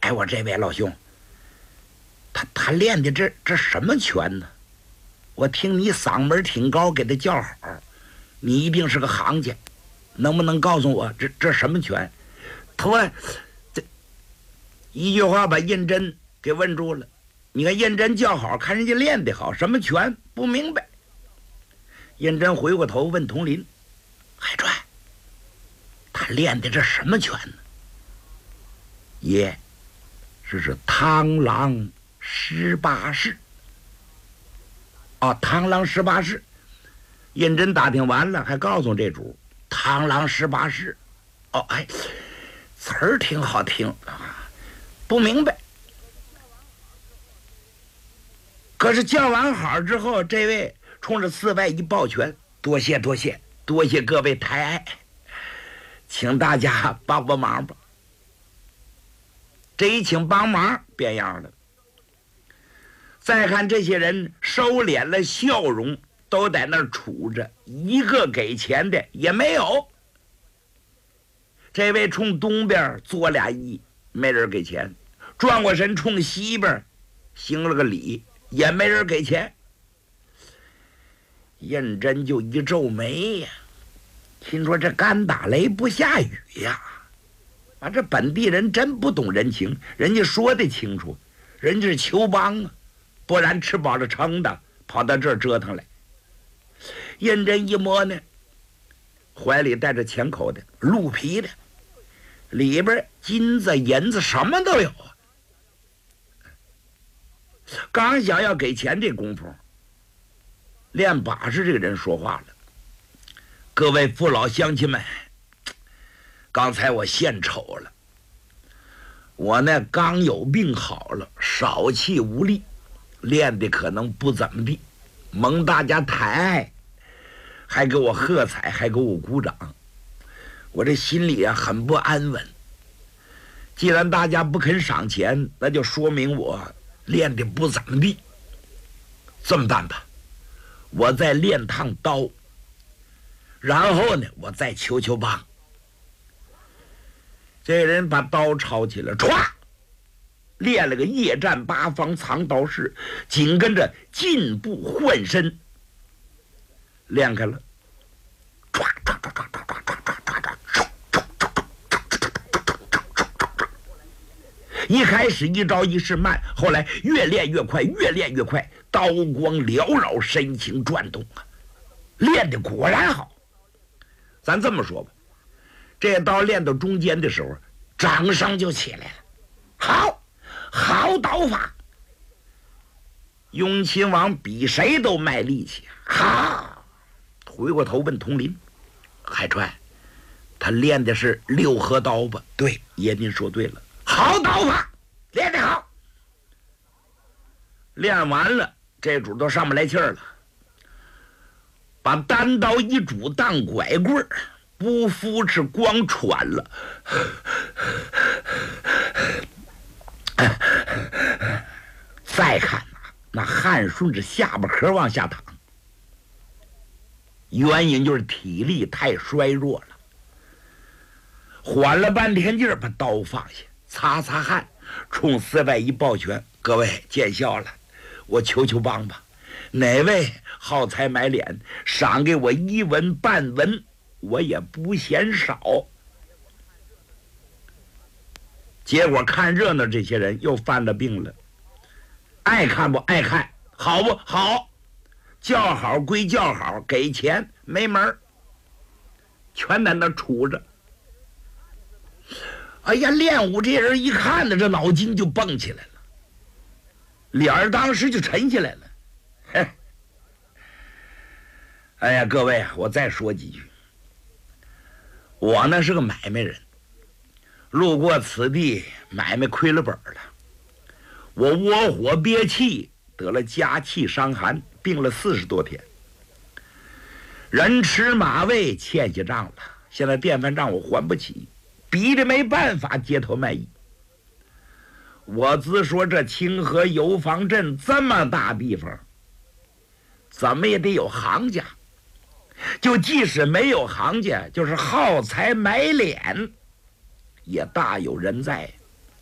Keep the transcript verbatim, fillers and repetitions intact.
哎，我这位老兄，他他练的这这什么拳呢？我听你嗓门挺高，给他叫好，你一定是个行家，能不能告诉我这这什么拳？他说这一句话把胤禛给问住了。你看胤禛叫好，看人家练得好，什么拳不明白。胤禛回过头问佟林：“海川，他练的这什么拳呢？”爷，这是螳螂十八式。哦，螳螂十八式。胤禛打听完了，还告诉这主：“螳螂十八式。”哦，哎，词儿挺好听啊，不明白。可是叫完好之后，这位冲着寺外一抱拳：“多谢多谢多谢各位抬爱，请大家帮帮忙吧。”这一请帮忙变样了。再看这些人收敛了笑容，都在那儿杵着，一个给钱的也没有。这位冲东边作俩揖，没人给钱；转过身冲西边行了个礼，也没人给钱。胤禛就一皱眉呀，心说这干打雷不下雨呀，啊，这本地人真不懂人情，人家说得清楚，人家是求帮啊，不然吃饱了撑的跑到这儿折腾来。胤禛一摸呢，怀里带着钱口的，鹿皮的，里边金子银子什么都有啊。刚想要给钱这功夫，练把式这个人说话了：“各位父老乡亲们，刚才我献丑了，我呢刚有病好了，少气无力，练的可能不怎么地，蒙大家抬爱，还给我喝彩，还给我鼓掌，我这心里啊很不安稳。既然大家不肯赏钱，那就说明我练的不怎么地。这么办吧，我再练趟刀，然后呢我再求求帮。”这人把刀抄起来，歘，练了个夜战八方藏刀式，紧跟着进步换身，练开了。一开始一招一式慢，后来越练越快，越练越快，刀光缭绕，身形转动啊，练的果然好。咱这么说吧，这刀练到中间的时候，掌声就起来了。好，好刀法！雍亲王比谁都卖力气。好，回过头问佟林：“海川，他练的是六合刀吧？”“对，爷您说对了，好刀法，练得好。”练完了，这主都上不来气儿了，把单刀一拄当拐棍儿，不扶持光喘了。再看呐、啊，那汗顺着下巴壳往下淌，原因就是体力太衰弱了。缓了半天劲儿，把刀放下，擦擦汗，冲寺外一抱拳：“各位见笑了，我求求帮吧，哪位好财买脸，赏给我一文半文，我也不嫌少。”结果看热闹这些人又犯了病了，爱看不爱看，好不好，叫好归叫好，给钱没门儿，全在那杵着。哎呀，练武这人一看呢，这脑筋就蹦起来了，脸儿当时就沉下来了。嘿，哎呀，各位啊，我再说几句。我呢是个买卖人，路过此地，买卖亏了本了。我窝火憋气，得了家气伤寒，病了四十多天。人吃马喂，欠下账了，现在电饭账我还不起，逼着没办法街头卖艺。我自说这清河油坊镇这么大地方，怎么也得有行家，就即使没有行家，就是好财买脸也大有人在。